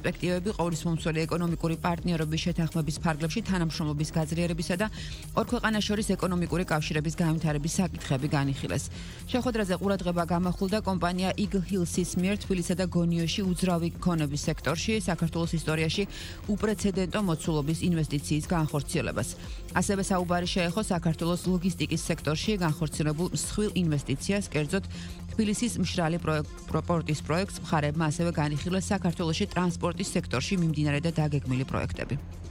პერსპექტივები ყოვლისმომცველი ეკონომიკური პარტნიორობის შეთანხმების ფარგლებში თანამშრომლობის გაძლიერებისა და ორ ქვეყანას შორის ეკონომიკური კავშირების განვითარების საკითხები განიხილეს. შეხვედრაზე ყურადღება გამახვილდა კომპანია Eagle Hills-ის მიერ თბილისსა და გონიოში უძრავი ქონების სექტორში საქართველოს ისტორიაში უპრეცედენტო მოცულობის ინვესტიციის განხორციელებას. ასევე საუბარი შეეხო საქართველოს ლოგისტიკის სექტორში განხორციელებულ მსხვილ ინვესტიციას, კერძოდ თბილისის მშრალი პორტის პროექტს. მხარებმა ასევე განიხილეს საქართველოში ტრანსპორტის სექტორში მიმდინარე და დაგეგმილი პროექტები.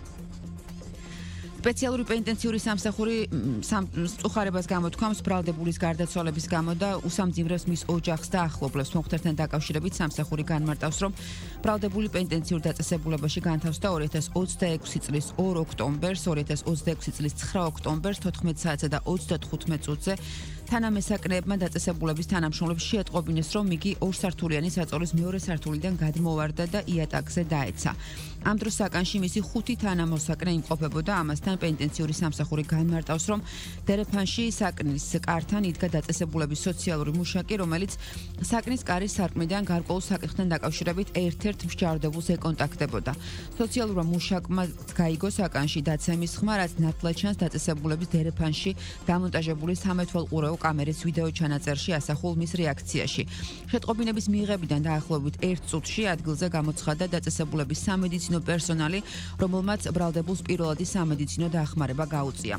სპეციალური პენიტენციური სამსახური მწუხარებას გამოთქვამს ბრალდებულის გარდაცვალების გამო და უსამძიმრებს მის ოჯახს და ახლობლებს. მომხდართან დაკავშირებით სამსახური განმარტავს, რომ ბრალდებული პენიტენციურ დაწესებულებაში განთავსდა 2026 წლის 2 ოქტომბერს, 2026 წლის 9 ოქტომბერს 14 საათსა და 35 წუთზე თანამესაკნეებმა დაწესებულების თანამშრომლებს შეატყობინეს, რომ იგი ორსართულიანი საწოლის მეორე სართულიდან გადმოვარდა და იატაკზე დაეცა. ამ დროს საკანში მისი 5 თანამოსაკნე იმყოფებოდა. ამასთან პენიტენციური სამსახური განმარტავს, რომ დერეფანში საკნის კართან იდგა დაწესებულების სოციალური მუშაკი, რომელიც საკნის კარის სარკმლიდან გარკვეულ საკითხთან დაკავშირებით ერთ-ერთ მსჯავრდებულს ეკონტაქტებოდა. სოციალურმა მუშაკმა გაიგო საკანში დაცემის ხმა, რაც ნათლად ჩანს დაწესებულების დერეფანში დამონტაჟებული 13 ველყურეო კამერის ვიდეო ჩანაწერში ასახულ მის რეაქციაში. შეტყობინების მიღებიდან დაახლოებით 1 წუთში ადგილზე გამოცხადდა დაწესებულების სამედიცინო პერსონალი, რომელმაც ბრალდებულს პირველადი სამედიცინო დახმარება გაუწია.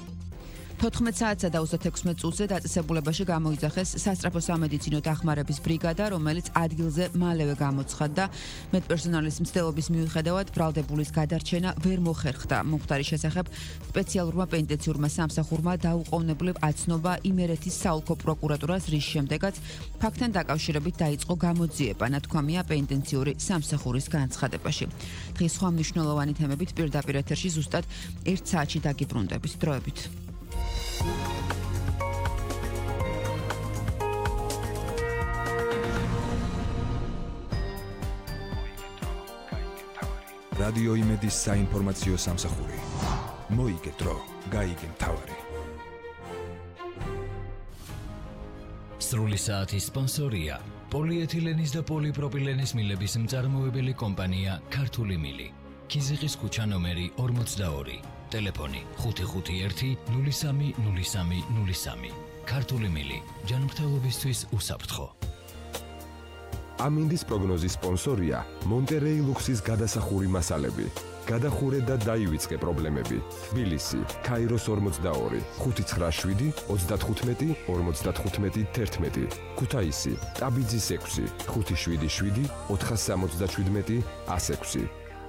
14 საათსა და 36 წუთზე დაწესებულებაში გამოიძახეს სასწრაფო სამედიცინო დახმარების ბრიგადა, რომელიც ადგილზე მალევე გამოცხადდა. მედპერსონალის მცდელობის მიუხედავად ბრალდებულის გადარჩენა ვერ მოხერხდა. მომხდარის შესახებ სპეციალურმა პენიტენციურმა სამსახურმა დაუყოვნებლივ აცნობა იმერეთის საოლქო პროკურატურას, რის შემდეგაც ფაქტთან დაკავშირებით დაიწყო გამოძიება. ნათქვამია პენიტენციური სამსახურის განცხადებაში. დღეს სხვა მნიშვნელოვანი თემებით პირდაპირ ეთერში ზუსტად 1 საათში დაგიბრუნდებით. დროებით. რადიო იმედის საინფორმაციო სამსახური. მოიგე დრო, გაიგე მთავარი. სრული საათის სპონსორია პოლიეთილენის და პოლიპროპილენის მილების მწარმოებელი კომპანია ქართული მილი. ქიზიყის ქუჩა ნომერი 42. ტელეფონი 551 03 03 03. ქართული მილი ჯანმრთელობისთვის უსაფრთხო. ამინდის პროგნოზის სპონსორია მონტერეი ლუქსის გადასახური მასალები. გადახურე და დაივიწყე პრობლემები. თბილისი, ქაიროს 42, 597 35 55 11. ქუთაისი, ტაბიძის 6, 577 477 106.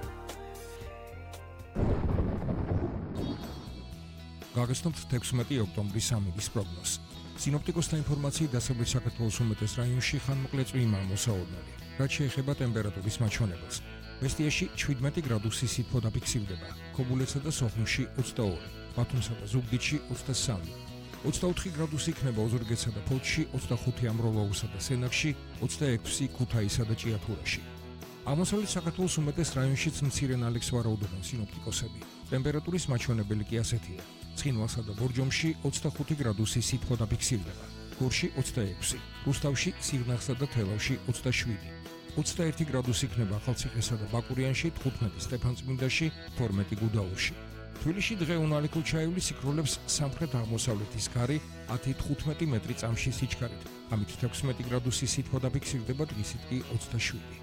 გაგესტობთ 16 ოქტომბრის ამინდის პროგნოზს. სინოპტიკოსთა ინფორმაციით დასავლეთ საქართველოს უმეტეს რაიონში ხანმოკლე წვიმაა მოსაოდნელი, რაც შეეხება ტემპერატურის მაჩვენებელს. მესტიაში 17 გრადუსი სითბო დაფიქსირდება, ქობულეთსა და სოხუმში 22, ბათუმსა და ზუგდიდში 23, 24 გრადუსი იქნება ოზურგეთსა და ფოთში, 25 ამროლოურსა და სენაკში, 26 ქუთაისსა და ჭიათურაში. აღმოსავლეთ საქართველოს უმეტეს რაიონშიც მცირე ნალექს ვარაუდობენ სინოპტიკოსები. ტემპერატურის მაჩვენებელი კი ასეთია. ცხინვალსა და ბორჯომში 25 გრადუსი სითბო დაფიქსირდება, გორში 26, რუსთავში, სიღნაღსა და თელავში 27, 21 გრადუსი იქნება ახალციხესა და ბაკურიანში, 15 სტეფანწმინდაში, 12 გუდაურში. თბილისში დღე უნალიქო ჩაივლის სიქროლებს სამხრეთ-აღმოსავლეთის გარე 10-15 მეტრი წამში სიჩქარით. ამით 16 გრადუსი სითბო დაფიქსირდება, დღისით კი 27.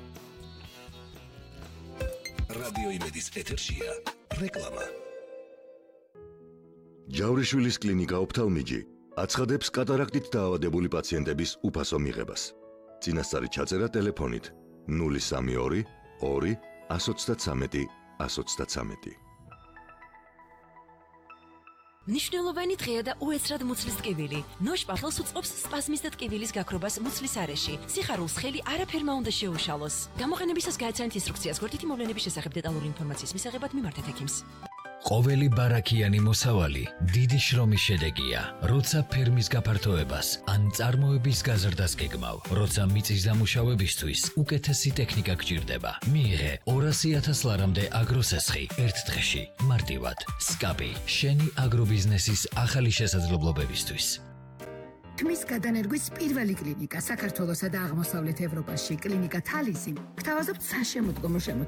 რადიო იმედის ეთერშია რეკლამა. ჯავრიშვილის კლინიკა ოფთალმიჯი აცხადებს კატარაქტით დაავადებული პაციენტების უფასო მიღებას. წინასწარი ჩაწერა ტელეფონით 032 2 133 133. მნიშვნელოვანი დღეა და უეცრად მუცლის ტკივილი. ნოშ პარლოს უწყობს სპაზმის და ტკივილის გაქრობას მუცლის არეში. სიხარულს ხელი არაფერმა უნდა შეუშალოს. გამოყენებისას გაეცანით ინსტრუქციას გვერდითი მოვლენების შესახებ დეტალური ინფორმაციის მისაღებად მიმართეთ ექიმს. ყოველი ბარაკიანი მოსავალი დიდი შრომის შედეგია, როცა ფერმის გაფართოებას ან წარმოების გაზრდას გეგმავ, როცა მიწის დამუშავებისთვის უკეთესი ტექნიკა გჭირდება. მიიღე 200,000 ლარამდე აგროსესხი ერთ დღეში, მარტივად. სკაპი, შენი აგრობიზნესის ახალი შესაძლებლობებისთვის. თმის გადანერგვის პირველი კლინიკა საქართველოსა და აღმოსავლეთ ევროპაში, კლინიკა თალისი, გთავაზობთ საშემოდგომო